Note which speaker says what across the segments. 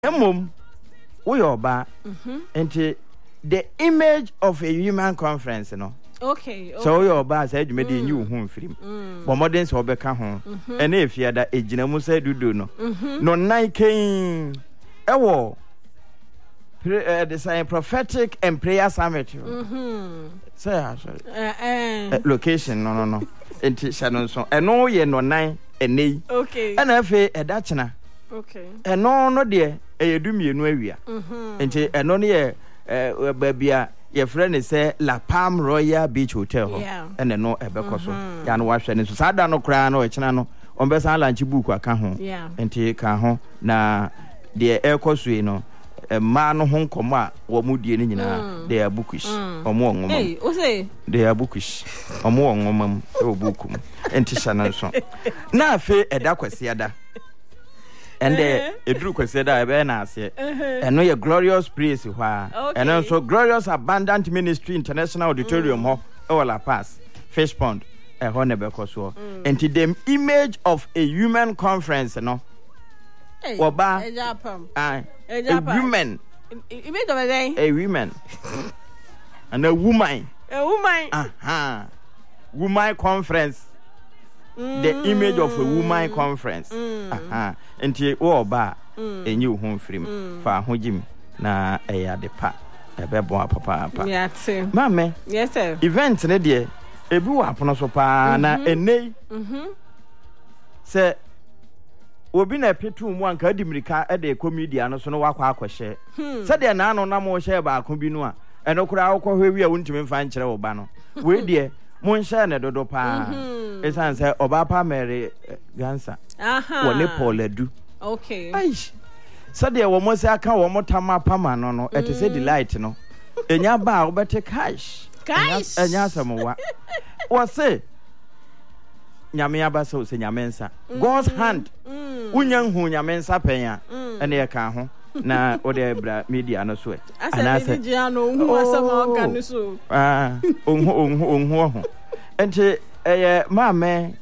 Speaker 1: Emom we oba enti the image of a human conference no.
Speaker 2: Okay.
Speaker 1: So we oba say you made a new home film. But modern so obeka ho. And if you da ejina mu say dudu no. No nine king ewo the sign prophetic and prayer summit. Say location no. Enti shanon so. Eno ye no nine eni.
Speaker 2: Okay.
Speaker 1: And afi edachina.
Speaker 2: Okay.
Speaker 1: Eno no de eyedummienu awia. Enti eno ne ye babia your friend say La Palm Royal Beach Hotel ho. And no ebeko so. Ya no wahwe ne so. Sada no kra no ekina no. Ombesa lunch book aka ho. Enti ka ho na de ekoso no. Ma no ho nkomo a wo mudie ni nyina they are bookish. Omo onwoma.
Speaker 2: Hey, o say
Speaker 1: they are bookish. Omo onwoma mu e obukum. Enti shanan so. Na afi eda kwase ada. And edru kwase da ebe na ase. Eno ye glorious praise hwa. And also glorious abundant ministry international auditorium ho e La Paz Fish Pond e ho ne bekoso. Enti the image of a human conference no. Oba a woman.
Speaker 2: Image of a day.
Speaker 1: A woman. And a woman.
Speaker 2: A woman.
Speaker 1: Woman conference. The image of a woman conference. Enti oba enyi home film fa hojim na eya de pa ebe bon papa.
Speaker 2: Yeah, too.
Speaker 1: Mame.
Speaker 2: Yes sir.
Speaker 1: Event ne de ebi wa apono so pa na enei. Se obi na petu mu anka adimirika e de comedian no so no wakwa akwhye. Se de na ano na mo hye ba ako bi no a eno kura akwohwe wi a wontimi mfa nkyere wo ba no. We de mon share ne dodo pa. Esan say oba pa Mary Gansa. Wole Pauladu.
Speaker 2: Okay.
Speaker 1: Aish. So de wo mo say aka wo mo tama pama no no et say delight no. Enya ba wo bete cash.
Speaker 2: Cash.
Speaker 1: Enya samowa. Wo say nyame aba so say nyame nsa. God's hand. Unyan hu nyame nsa penya. Ene ye ka ho. Na ode bra media no so e.
Speaker 2: Ana say no hu asama oka so.
Speaker 1: Onhu. Enti Mame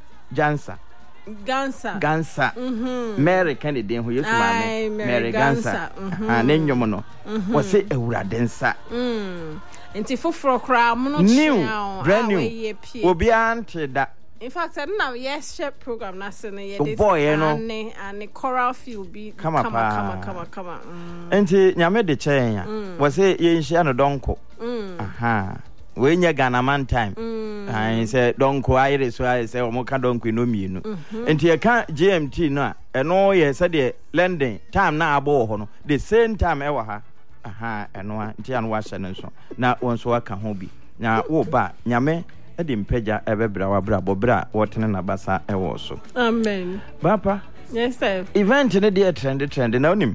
Speaker 1: Gansa. Mary Kennedy who used to Mary Gansa. And then no. Was it a Uradensa?
Speaker 2: Enti foforo kra mo no
Speaker 1: new brand new. Obiante that.
Speaker 2: In fact, I don't know. Yes, share program. That's in the
Speaker 1: boy,
Speaker 2: and the choral field be come.
Speaker 1: Enti nyame de chen was it ye nshia no donko. We nya Ghana man time. I say donko ayre so I say omo ka donko no mienu. Enti e ka GMT no a eno ye say de London time na abo ho no the same time e wa ha. Eno a nti anu wa hye no so. Na wonso aka ho bi. Na wo ba nyame edi mpeja ebebra wa bra bobra wotene na basa ewo so.
Speaker 2: Amen.
Speaker 1: Papa.
Speaker 2: Yes sir.
Speaker 1: Event ne dey trend na onim.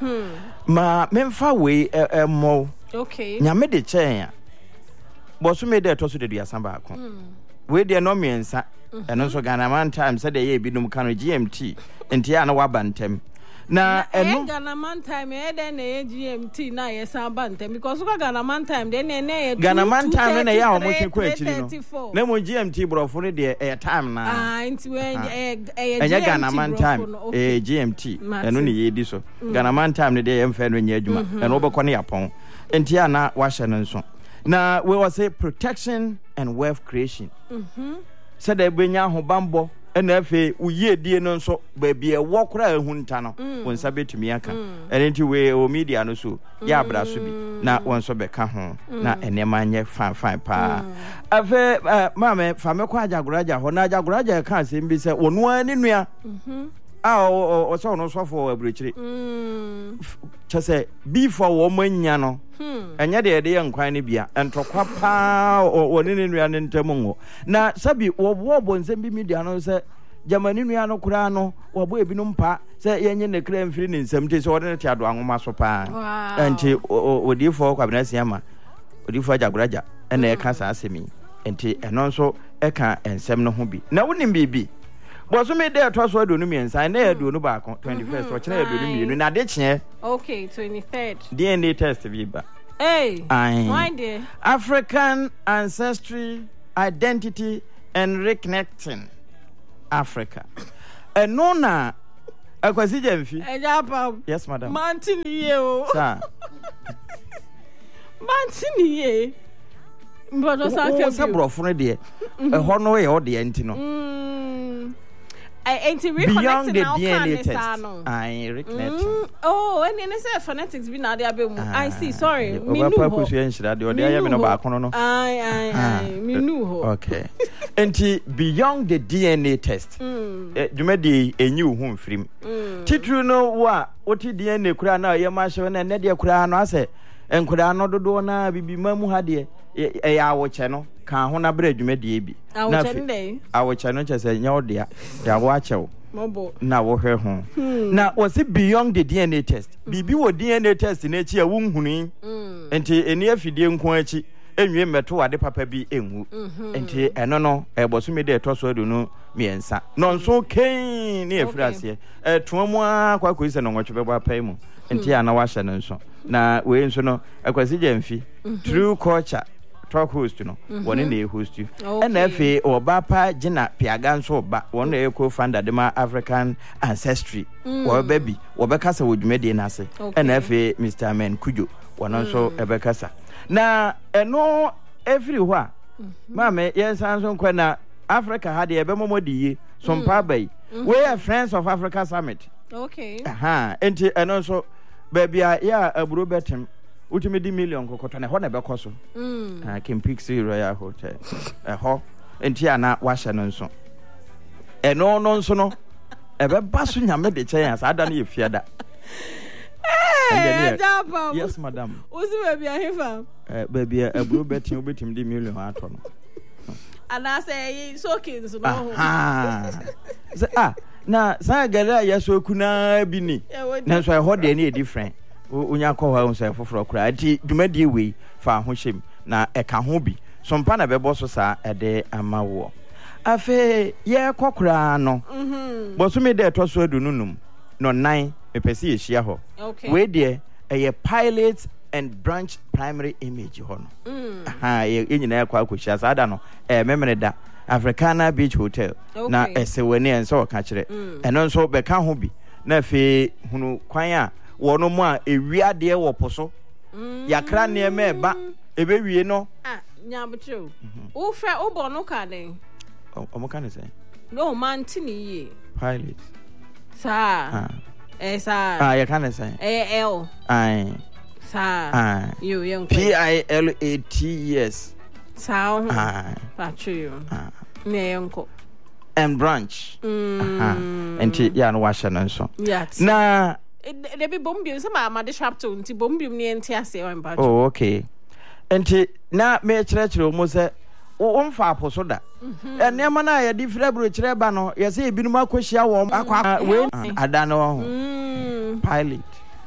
Speaker 1: Ma memfa we mo.
Speaker 2: Okay.
Speaker 1: Nyame de chen ya. Bosu me dey to so de duasamba akon. We dey no miensa. Eno so Ghana man time say dey bi num kan GMT. Enti ya na wabantem. Na eno
Speaker 2: Ghana man time dey na GMT na yesamba ntem because Ghana man time dey na
Speaker 1: Ghana man time na ya omo hwe kwa akiri no. Na mo GMT brofo ne dey time na.
Speaker 2: Enti we
Speaker 1: enya Ghana man time GMT. Eno ne ye di so. Ghana man time ne dey emfa no nya adwuma. Eno obekọ ne yapon. Enti ya na wahye no nso. Na we will say protection and wealth creation. Said they bring ho bambo and afi uye die no nso ba bia wo kra ehunta no won sa betumi aka enti we o media no so ya bra so bi na won so beka ho na enema nye fine pa afi mame fa me kwa ajagoraja ho na ajagoraja ka asem bi se wonu ani nua o so no so for abrechire chese before wo manya no enya de yankwan ne bia entokwa pa woni ne nua ne ntam ngo na sabi wo nsem bi media no se jamani nua no kura no wo bo ebinom pa se yenye ne kra mfiri ne nsem te se wo ne tiado anwoma so pa enti odifo kwabena siama odifo ajagoraja ena e ka sa asemi enti eno nso e ka ensem no ho bi na wonim bibi Boso me dey to so adonu miensa na adonu ba kon 21st o kire adonu mienu na de kye.
Speaker 2: Okay, 23rd.
Speaker 1: DNA test bi ba.
Speaker 2: Hey. Why there?
Speaker 1: African ancestry, identity and reconnecting Africa. No na Akwasi Jemfi.
Speaker 2: Ejapa.
Speaker 1: Yes, madam.
Speaker 2: Mantini o.
Speaker 1: Sir.
Speaker 2: Mantini. Mbodo sanfia.
Speaker 1: Sa brofo de. Ho no ye o de enti no.
Speaker 2: Beyond
Speaker 1: the DNA test. I reconnect.
Speaker 2: Oh, and then I say phonetics be now there be. I see. Sorry. Me
Speaker 1: no.
Speaker 2: Me knew.
Speaker 1: Okay. Enti beyond the DNA test. Jumedi enyu hu mfrim. Titru no wa oti DNA kura na ye ma hye na ne de kura no ase enkura no dodo na bibi mamu ha de e ya woche no kan ho na bra dwumadi bi
Speaker 2: na fe
Speaker 1: awoche no chese nya odea ya wo achew
Speaker 2: mobo
Speaker 1: na wo hwe ho na was it beyond the DNA test bibi wo DNA test na echi a wo nhunu enti eni afidie nko achi enwie meto ade papa bi enhu enti eno no eboso me de etoso adu no miensa no nso ken ne efrase toamu akwa se no nwotwe bebo apai mu enti ana wa hye no nso na we nso no Akwasi Jemfi True Culture talk host no one na host you and efe oba pa gina piaga nso oba one na co-founder de ma African Ancestry wo baby wo be kasa wodwumede na ase and efe Mr. Men Kujo one nso ebe kasa na eno everywhere mama yes anso kwa na Africa had ebe momodiye some pabai we are friends of Africa Summit
Speaker 2: okay
Speaker 1: enti eno nso baby ya aburo betem ultimate million kokoto na ho na bekoso Kempixi Royal Hotel ho enti ana wa hye no nso eno no nso no ebe baso nyame de chen asa ada na ye fiada yes madam
Speaker 2: uzi baby ahefa
Speaker 1: baby aburo betim obetim di million ato no
Speaker 2: ana say so kins no ho
Speaker 1: na sa gala ya so kuna bi ni na so ho de na different unya ko ha unsa foforo kura ati dwumadi we fa ho hyem na eka ho bi so mpa na bebo so sa ede amawo afe ye kokura no boso me de to so adununum no nan mepesi ye hia ho we de eye pilot and branch primary image ho no ye nyina kwa akohia sa ada no memene da Africana Beach Hotel na esewani enso ka kire eno nso be ka ho bi na afe hunu kwan a wono mu a ewiade wo poso yakra ne me ba ebewie no
Speaker 2: nyabutru wo fra obo no ka den
Speaker 1: omo ka ne say
Speaker 2: no man tini ye
Speaker 1: pilot
Speaker 2: sa sa
Speaker 1: ya ka ne say
Speaker 2: L sa you young
Speaker 1: PILATES
Speaker 2: sa patru ne yonko
Speaker 1: and branch enti ya no wa hye no nso na
Speaker 2: there be bombium some ma de sharp to nti bombium ne enti ase o mpa
Speaker 1: okay enti na me kire mo se wo mfa aposo da enema na ya di frabro kire ba no ye se ebinum akohia wo akwa we ada no pilot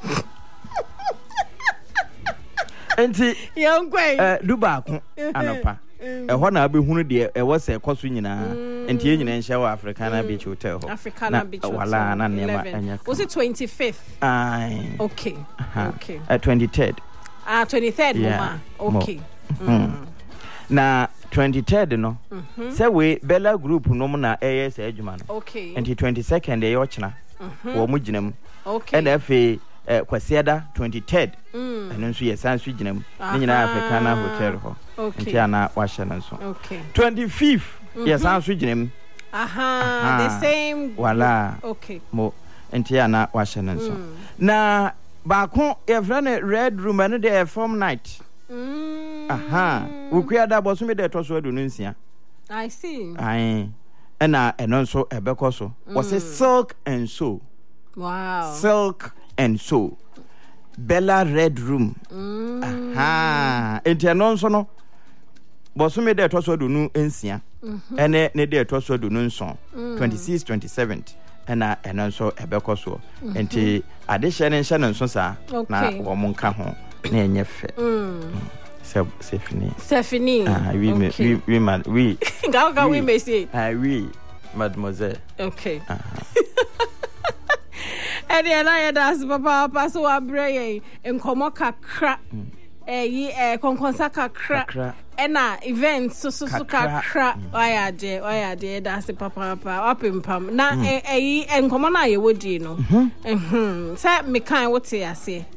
Speaker 1: enti
Speaker 2: yonkwe
Speaker 1: duba ko anopa ho na abehunu de e wo se koso nyina enti ye nyina nhye wo Africana Beach Hotel ho
Speaker 2: Africana Beach Hotel
Speaker 1: wala na nema anya
Speaker 2: was it 25th okay
Speaker 1: 23rd
Speaker 2: 23rd mama okay
Speaker 1: na 23rd no say we Bella Group no na AS adwuma no
Speaker 2: okay
Speaker 1: enti 22nd e yo chena wo mu ginam
Speaker 2: okay
Speaker 1: and afi kwasiada 23rd eno nso ye san so ginam ni nyina Africana Hotel ho enti ana wa hye nso
Speaker 2: okay
Speaker 1: 25th ye san so ginam
Speaker 2: the same
Speaker 1: wala
Speaker 2: okay
Speaker 1: mo enti ana wa hye nso na ba ko ye frane red room and the form night ukuada boso me de to so adu nsia
Speaker 2: I see
Speaker 1: ena eno nso ebekọ so was it silk and soul
Speaker 2: wow
Speaker 1: silk and soul Bella Red Room enti eno nso no boso me de to so adu nu nsia ene ne de to so adu nu nso 26 27th ena eno nso ebekọ so enti ade hye ne nso sa na wo mo nka ho na enye fe Stephanie. We
Speaker 2: we may say.
Speaker 1: Oui, mademoiselle.
Speaker 2: Okay. And then I das papa so abreye enkomo kakra konkonsa kakra ena event so kakra oyade that's the papa apempam na enkomo na ye wodi no say me kan wote ase